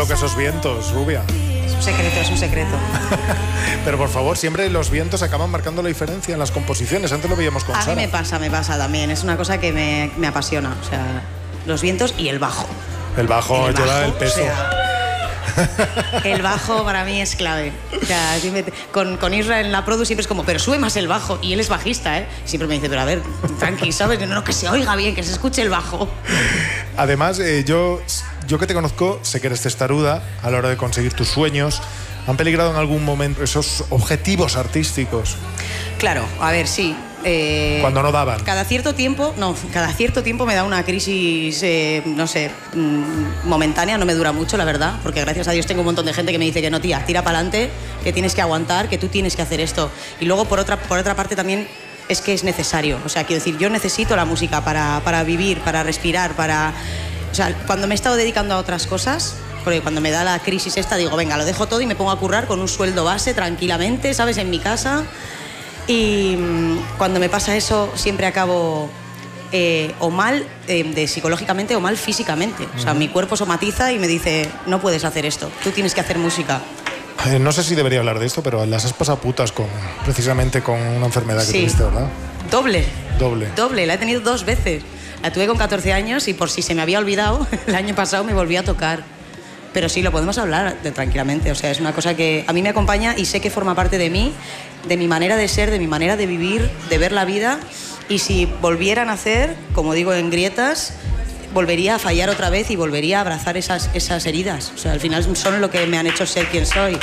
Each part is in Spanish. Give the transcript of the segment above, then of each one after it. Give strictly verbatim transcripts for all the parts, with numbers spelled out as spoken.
toca esos vientos, Rubia? Es un secreto, es un secreto. Pero por favor, siempre los vientos acaban marcando la diferencia en las composiciones. Antes lo veíamos con A Sara. mí me pasa, me pasa también. Es una cosa que me, me apasiona. O sea, los vientos y el bajo. El bajo el lleva bajo, el peso. O sea, el bajo para mí es clave. O sea, con, con Israel en la produ siempre es como, pero sube más el bajo. Y él es bajista, ¿eh? Siempre me dice, pero a ver, tranqui, ¿sabes? No, no, que se oiga bien, que se escuche el bajo. Además, eh, yo, yo que te conozco, sé que eres testaruda a la hora de conseguir tus sueños. ¿Han peligrado en algún momento esos objetivos artísticos? Claro, a ver, sí. Eh, Cuando no daban. Cada cierto tiempo, no, cada cierto tiempo me da una crisis, eh, no sé, mmm, momentánea, no me dura mucho, la verdad, porque gracias a Dios tengo un montón de gente que me dice que no, tía, tira para adelante, que tienes que aguantar, que tú tienes que hacer esto. Y luego, por otra, por otra parte, también es que es necesario. O sea, quiero decir, yo necesito la música para, para vivir, para respirar, para... O sea, cuando me he estado dedicando a otras cosas... Porque cuando me da la crisis esta, digo, venga, lo dejo todo y me pongo a currar con un sueldo base, tranquilamente, ¿sabes? En mi casa. Y cuando me pasa eso, siempre acabo eh, o mal eh, de psicológicamente o mal físicamente. O sea, uh-huh. Mi cuerpo somatiza y me dice, no puedes hacer esto, tú tienes que hacer música. Eh, no sé si debería hablar de esto, pero las has pasado putas con, precisamente con una enfermedad que sí. tuviste, ¿verdad? Doble. Doble. Doble, la he tenido dos veces. La tuve con catorce años y por si se me había olvidado, el año pasado me volví a tocar. Pero sí, lo podemos hablar de, tranquilamente. O sea, es una cosa que a mí me acompaña y sé que forma parte de mí, de mi manera de ser, de mi manera de vivir, de ver la vida. Y si volvieran a hacer, como digo, en grietas, volvería a fallar otra vez y volvería a abrazar esas, esas heridas. O sea, al final son lo que me han hecho ser quien soy.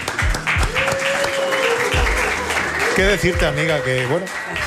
¿Qué decirte, amiga? Que, bueno...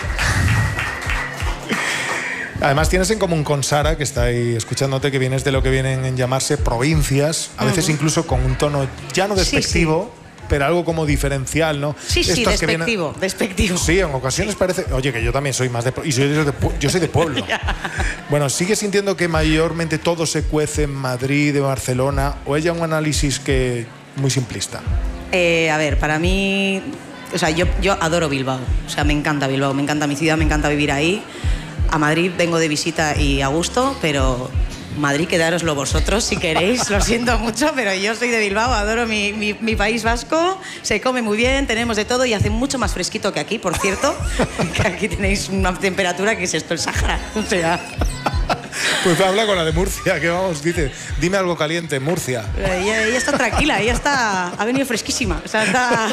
Además tienes en común con Sara, que está ahí escuchándote, que vienes de lo que vienen en llamarse provincias, a veces uh-huh. incluso con un tono ya no despectivo, sí, sí. pero algo como diferencial, ¿no? Sí, Estos sí, despectivo, vienen... despectivo. Sí, en ocasiones parece... Oye, que yo también soy más de... Y soy de... yo soy de pueblo. Bueno, ¿sigues sintiendo que mayormente todo se cuece en Madrid, en Barcelona, o es ya un análisis que muy simplista? Eh, a ver, para mí... O sea, yo, yo adoro Bilbao. O sea, me encanta Bilbao, me encanta mi ciudad, me encanta vivir ahí. A Madrid vengo de visita y a gusto, pero Madrid quedároslo vosotros si queréis, lo siento mucho, pero yo soy de Bilbao, adoro mi, mi, mi país vasco, se come muy bien, tenemos de todo y hace mucho más fresquito que aquí, por cierto, que aquí tenéis una temperatura que es esto, el Sáhara, o sea... Pues habla con la de Murcia, que vamos, dice, dime algo caliente, Murcia. Ella, ella está tranquila, ella está, ha venido fresquísima, o sea, está...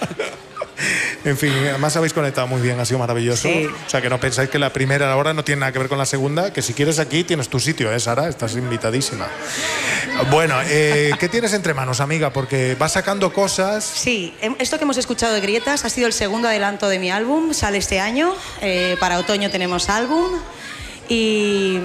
En fin, además habéis conectado muy bien, ha sido maravilloso. Sí. O sea, que no pensáis que la primera hora no tiene nada que ver con la segunda, que si quieres aquí tienes tu sitio, ¿eh, Sara? Estás invitadísima. Bueno, eh, ¿qué tienes entre manos, amiga? Porque vas sacando cosas... Sí, esto que hemos escuchado de Grietas ha sido el segundo adelanto de mi álbum, sale este año, eh, para otoño tenemos álbum y,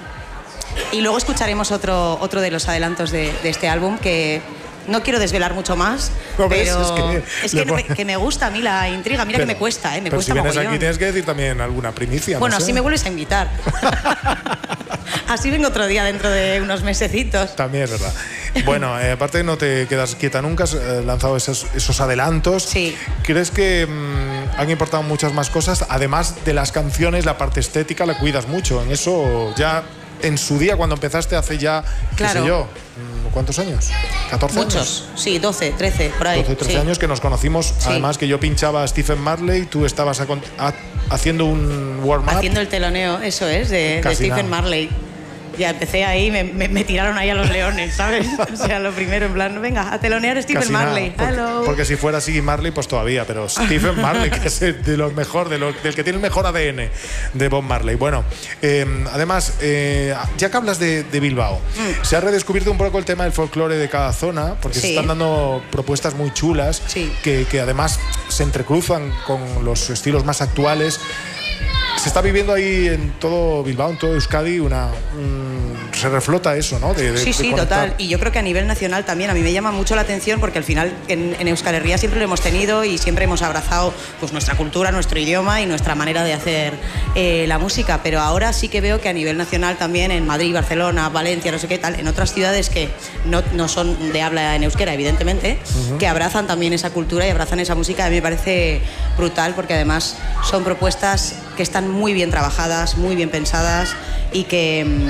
y luego escucharemos otro, otro de los adelantos de, de este álbum que... No quiero desvelar mucho más, ¿No pero ves? Es que, es que, me, que me gusta a mí la intriga. Mira pero, que me cuesta, ¿eh? Me pero cuesta si vienes mogollón. Aquí tienes que decir también alguna primicia. Bueno, no sé. así me vuelves a invitar. Así vengo otro día dentro de unos mesecitos. También es verdad. Bueno, eh, aparte no te quedas quieta nunca, has eh, lanzado esos, esos adelantos. Sí. ¿Crees que mmm, han importado muchas más cosas? Además de las canciones, la parte estética la cuidas mucho. En eso ya... En su día, cuando empezaste hace ya, claro. qué sé yo, ¿cuántos años? ¿catorce Muchos, años? sí, doce, trece, por ahí. doce, trece sí. años que nos conocimos, sí. Además que yo pinchaba a Stephen Marley, tú estabas a, a, haciendo un warm-up. Haciendo el teloneo, eso es, de, de Stephen nada. Marley. Ya empecé ahí, me, me, me tiraron ahí a los leones, ¿sabes? O sea, lo primero, en plan, venga, a telonear Stephen Casi Marley. Nada, porque, porque si fuera Siggy Marley, pues todavía, pero Stephen Marley, que es de los mejor, de los, del que tiene el mejor A D N de Bob Marley. Bueno, eh, además, eh, ya que hablas de, de Bilbao, mm. se ha redescubierto un poco el tema del folclore de cada zona, porque sí. se están dando propuestas muy chulas, sí. que, que además se entrecruzan con los estilos más actuales. Se está viviendo ahí en todo Bilbao, en todo Euskadi, una, un, se reflota eso, ¿no? De, de, sí, sí, de total. Y yo creo que a nivel nacional también a mí me llama mucho la atención porque al final en, en Euskal Herria siempre lo hemos tenido y siempre hemos abrazado pues, nuestra cultura, nuestro idioma y nuestra manera de hacer eh, la música. Pero ahora sí que veo que a nivel nacional también en Madrid, Barcelona, Valencia, no sé qué tal, en otras ciudades que no, no son de habla en euskera, evidentemente, uh-huh. que abrazan también esa cultura y abrazan esa música. A mí me parece brutal porque además son propuestas que están muy bien trabajadas, muy bien pensadas y que,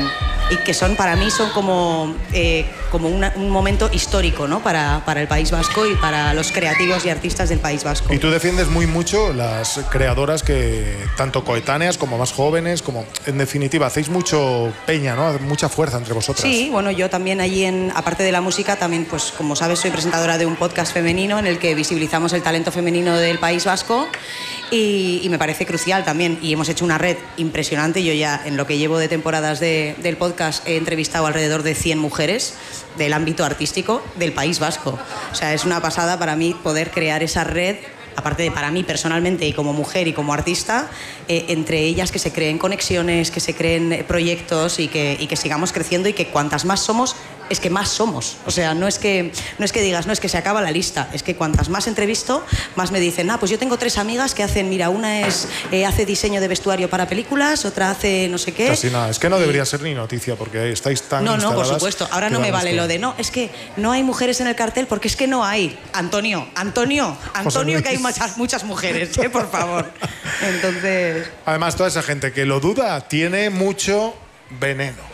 y que son, para mí, son como, eh, como una, un momento histórico, ¿no? Para, para el País Vasco y para los creativos y artistas del País Vasco. Y tú defiendes muy mucho las creadoras que, tanto coetáneas como más jóvenes, como en definitiva, hacéis mucho peña, ¿no? Mucha fuerza entre vosotras. Sí, bueno, yo también allí, en, aparte de la música, también, pues como sabes, soy presentadora de un podcast femenino en el que visibilizamos el talento femenino del País Vasco y, y me parece crucial también. Y hemos hecho una red impresionante. Yo ya, en lo que llevo de temporadas de, del podcast, he entrevistado alrededor de cien mujeres del ámbito artístico del País Vasco. O sea, es una pasada para mí poder crear esa red, aparte de para mí personalmente y como mujer y como artista, eh, entre ellas que se creen conexiones, que se creen proyectos y que, y que sigamos creciendo, y que cuantas más somos, es que más somos. O sea, no es que, no es que digas, no, es que se acaba la lista, es que cuantas más entrevisto, más me dicen, ah, pues yo tengo tres amigas que hacen, mira, una es eh, hace diseño de vestuario para películas, otra hace no sé qué. Casi nada, es que no debería ser ni noticia porque estáis tan No, no, por instaladas supuesto. Ahora que no me vamos vale con- lo de, no, es que no hay mujeres en el cartel porque es que no hay. Antonio, Antonio, Antonio, Luis. que hay muchas, muchas mujeres, ¿eh? Por favor. Entonces... Además, toda esa gente que lo duda tiene mucho veneno.